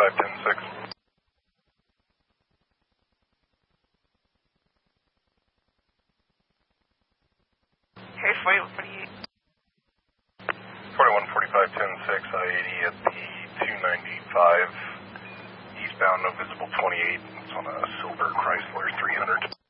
145, 10-6. Hey, Flight 4145, 10-6, I-80 at the 295, eastbound, no visible 28. It's on a silver Chrysler 300.